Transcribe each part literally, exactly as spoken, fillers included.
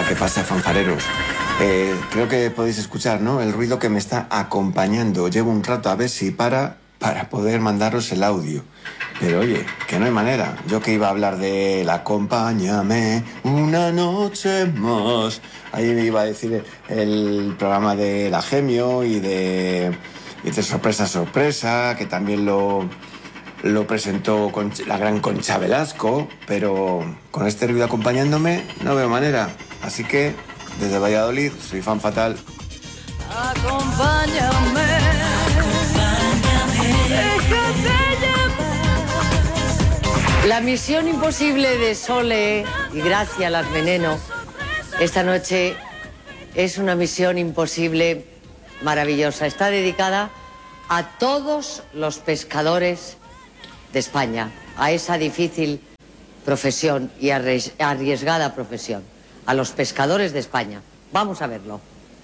Hola, ¿qué pasa, fanfareros? Eh, creo que podéis escuchar, ¿no?, el ruido que me está acompañando. Llevo un rato a ver si para para poder mandaros el audio. Pero oye, que no hay manera. Yo que iba a hablar de la acompáñame una noche más. Ahí me iba a decir el programa de La Gemio y de, y de Sorpresa Sorpresa, que también lo, lo presentó con la gran Concha Velasco, pero con este ruido acompañándome no veo manera. Así que desde Valladolid soy fan fatal. Acompáñame, déjate llevar. La misión imposible de Sole y Gracia Las Veneno esta noche es una misión imposible maravillosa. Está dedicada a todos los pescadores de España, a esa difícil profesión y arriesgada profesión, a los pescadores de España. Vamos a verlo.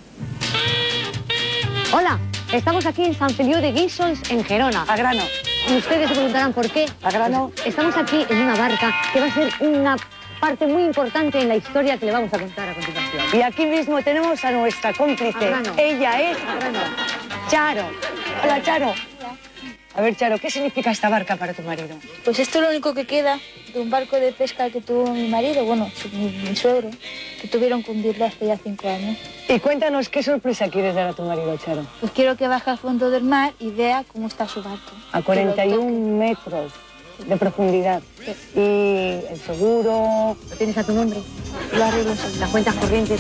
Hola, estamos aquí en Sant Feliu de Guíxols, en Gerona. A grano. Y ustedes se preguntarán por qué. A grano. Pues estamos aquí en una barca que va a ser una parte muy importante en la historia que le vamos a contar a continuación. Y aquí mismo tenemos a nuestra cómplice. A grano. Ella es A grano. Charo. Hola, Charo. A ver, Charo, ¿qué significa esta barca para tu marido? Pues esto es lo único que queda de un barco de pesca que tuvo mi marido, bueno, su- mi, mi suegro, que tuvieron que hundirlo hace ya cinco años. Y cuéntanos, ¿qué sorpresa quieres dar a tu marido, Charo? Pues quiero que baje al fondo del mar y vea cómo está su barco. A Que cuarenta y lo un metros de profundidad. Y el seguro... ¿Lo tienes a tu nombre? toque, lo arreglo enseguida. Las cuentas corrientes.